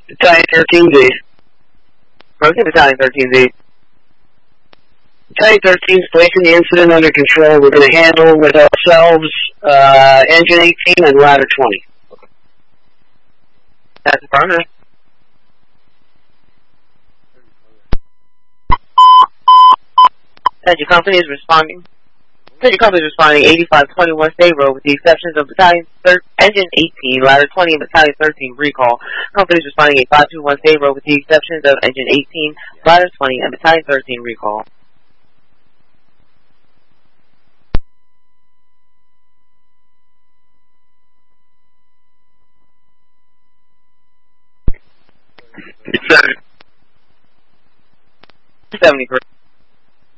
Battalion 13Z. Roger, Battalion 13Z. Battalion 13 is placing the incident under control. We're going to handle with ourselves engine 18 and ladder 20. That's affirmative. Said your company is responding. Said your company is responding 8521 State Road with the exceptions of Battalion Engine 18, Ladder 20, and Battalion 13 recall. Company is responding 8521 State Road with the exceptions of Engine 18, Ladder 20, and Battalion 13 recall. It's 73.